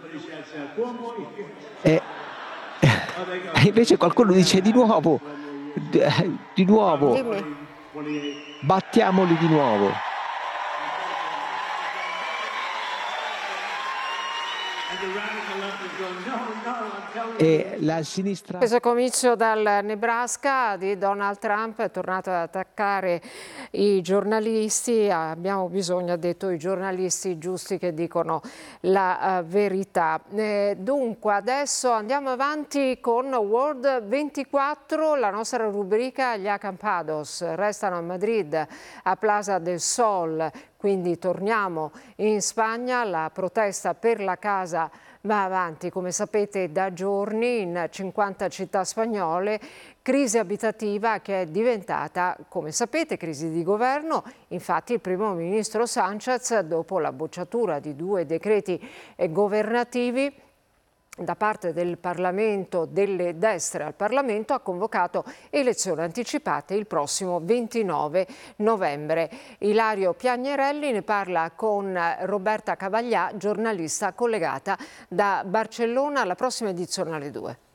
E invece qualcuno dice di nuovo, Dimmi. battiamoli di nuovo. E la sinistra... Questo comizio dal Nebraska di Donald Trump è tornato ad attaccare i giornalisti. Abbiamo bisogno, ha detto, i giornalisti giusti che dicono la verità. Dunque adesso andiamo avanti con World 24, la nostra rubrica Gli Acampados. Restano a Madrid, a Plaza del Sol, quindi torniamo in Spagna. La protesta per la casa va avanti, come sapete, da giorni in 50 città spagnole, crisi abitativa che è diventata, come sapete, crisi di governo. Infatti il primo ministro Sánchez, dopo la bocciatura di 2 decreti governativi da parte del Parlamento, delle destre al Parlamento, ha convocato elezioni anticipate il prossimo 29 novembre. Ilario Piagnerelli ne parla con Roberta Cavaglià, giornalista collegata da Barcellona, alla prossima edizione alle 2.